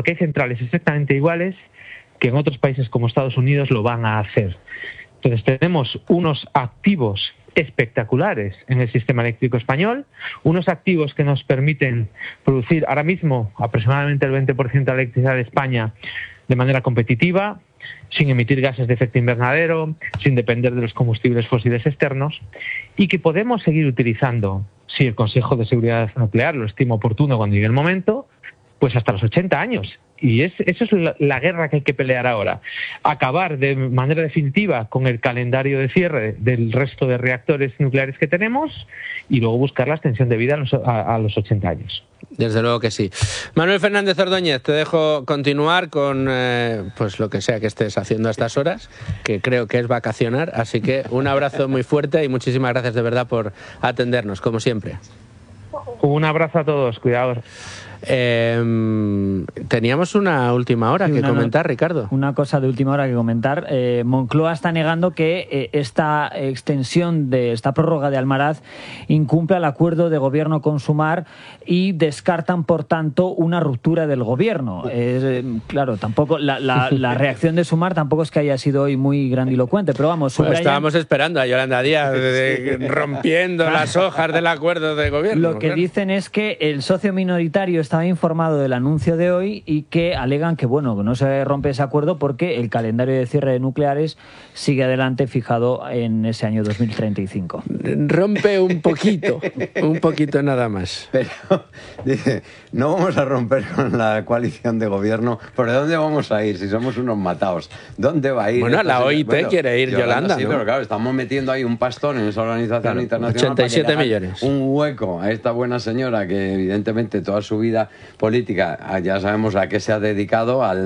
porque hay centrales exactamente iguales que en otros países como Estados Unidos lo van a hacer. Entonces tenemos unos activos espectaculares en el sistema eléctrico español, unos activos que nos permiten producir ahora mismo aproximadamente el 20% de la electricidad de España de manera competitiva, sin emitir gases de efecto invernadero, sin depender de los combustibles fósiles externos, y que podemos seguir utilizando, si el Consejo de Seguridad Nuclear lo estima oportuno cuando llegue el momento, pues hasta los 80 años. Y eso es la guerra que hay que pelear ahora. Acabar de manera definitiva con el calendario de cierre del resto de reactores nucleares que tenemos y luego buscar la extensión de vida a los 80 años. Desde luego que sí. Manuel Fernández Ordóñez, te dejo continuar con pues lo que sea que estés haciendo a estas horas, que creo que es vacacionar. Así que un abrazo muy fuerte y muchísimas gracias de verdad por atendernos, como siempre. Un abrazo a todos, cuidados. Teníamos una última hora que comentar, Ricardo. Una cosa de última hora que comentar. Moncloa está negando que esta extensión de esta prórroga de Almaraz incumple el acuerdo de gobierno con Sumar y descartan, por tanto, una ruptura del gobierno. Claro, tampoco la reacción de Sumar tampoco es que haya sido hoy muy grandilocuente, pero vamos, pues estábamos esperando a Yolanda Díaz rompiendo las hojas del acuerdo de gobierno. Lo que dicen es que el socio minoritario estaba informado del anuncio de hoy y que alegan que bueno, que no se rompe ese acuerdo porque el calendario de cierre de nucleares sigue adelante fijado en ese año 2035. Rompe un poquito nada más. Pero dice, no vamos a romper con la coalición de gobierno. ¿Por dónde vamos a ir si somos unos matados? ¿Dónde va a ir? Bueno, la OIT quiere ir, Yolanda, sí, ¿no? Pero claro, estamos metiendo ahí un pastón en esa organización internacional 87 millones. Un hueco a esta buena señora que evidentemente toda su vida política, ya sabemos a qué se ha dedicado, a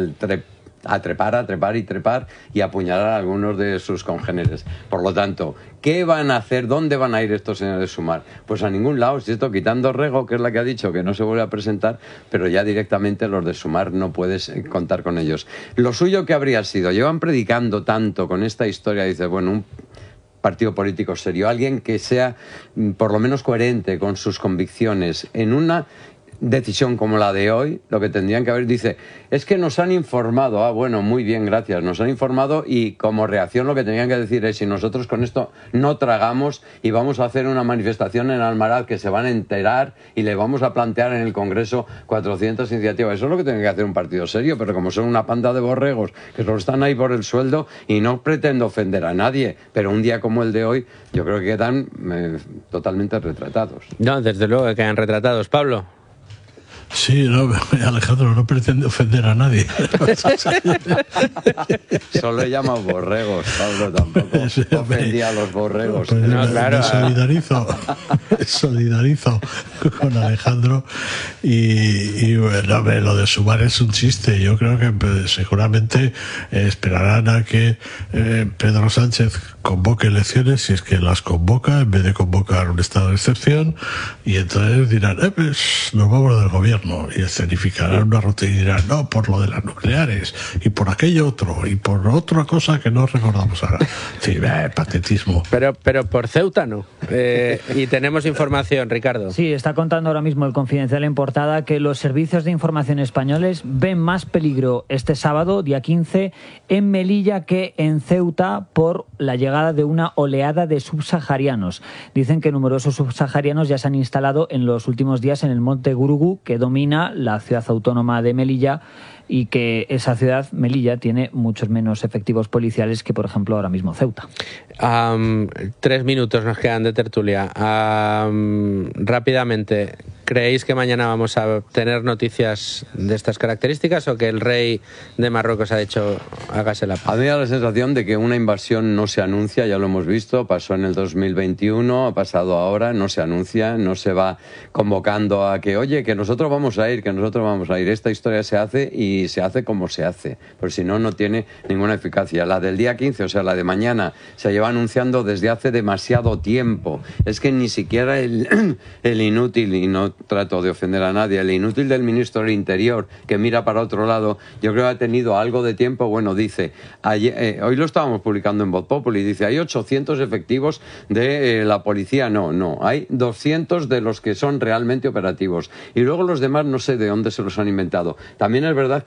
trepar y apuñalar a algunos de sus congéneres. Por lo tanto, ¿qué van a hacer? ¿Dónde van a ir estos señores de Sumar? Pues a ningún lado, si esto quitando Rego, que es la que ha dicho que no se vuelve a presentar, pero ya directamente los de Sumar no puedes contar con ellos. Lo suyo que habría sido, llevan predicando tanto con esta historia, dice, bueno, un partido político serio, alguien que sea por lo menos coherente con sus convicciones en una decisión como la de hoy, lo que tendrían que haber, dice, es que nos han informado. Ah, bueno, muy bien, gracias, nos han informado y como reacción lo que tenían que decir es, si nosotros con esto no tragamos y vamos a hacer una manifestación en Almaraz que se van a enterar y le vamos a plantear en el Congreso 400 iniciativas. Eso es lo que tiene que hacer un partido serio, pero como son una panda de borregos que solo están ahí por el sueldo, y no pretendo ofender a nadie, pero un día como el de hoy yo creo que quedan totalmente retratados. No, desde luego que quedan retratados. Pablo. Sí, no, Alejandro, no pretende ofender a nadie. Solo he llamado borregos, Pablo, tampoco ofendía a los borregos. Pues no, claro. Me solidarizo con Alejandro y bueno, lo de Sumar es un chiste. Yo creo que seguramente esperarán a que Pedro Sánchez convoque elecciones, si es que las convoca, en vez de convocar un estado de excepción, y entonces dirán, pues nos vamos del gobierno. Y escenificarán una ruta y dirán, no, por lo de las nucleares y por aquello otro y por otra cosa que no recordamos ahora. Sí, patetismo. Pero por Ceuta no. Y tenemos información, Ricardo. Sí, está contando ahora mismo el Confidencial en portada que los servicios de información españoles ven más peligro este sábado, día 15, en Melilla que en Ceuta por la llegada de una oleada de subsaharianos. Dicen que numerosos subsaharianos ya se han instalado en los últimos días en el monte Gurugú, que domina la ciudad autónoma de Melilla, y que esa ciudad, Melilla, tiene muchos menos efectivos policiales que, por ejemplo, ahora mismo Ceuta. 3 minutos nos quedan de tertulia. Rápidamente, ¿creéis que mañana vamos a tener noticias de estas características o que el rey de Marruecos ha dicho hágase la paz? A mí me da la sensación de que una invasión no se anuncia, ya lo hemos visto, pasó en el 2021, ha pasado ahora, no se anuncia, no se va convocando a que, oye, que nosotros vamos a ir, Esta historia se hace y se hace como se hace, porque si no, no tiene ninguna eficacia. La del día 15, o sea, la de mañana, se lleva anunciando desde hace demasiado tiempo. Es que ni siquiera el inútil, y no trato de ofender a nadie, el inútil del ministro del Interior, que mira para otro lado, yo creo que ha tenido algo de tiempo. Bueno, dice, hoy lo estábamos publicando en Voz Populi, dice, hay 800 efectivos de la policía. No, hay 200 de los que son realmente operativos. Y luego los demás no sé de dónde se los han inventado. También es verdad